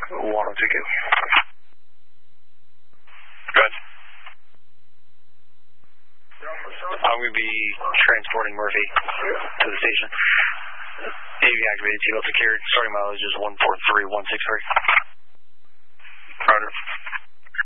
1022. Good. I'm going to be transporting Murphy to the station. AV activated, seatbelt secured. Starting mileage is 143163.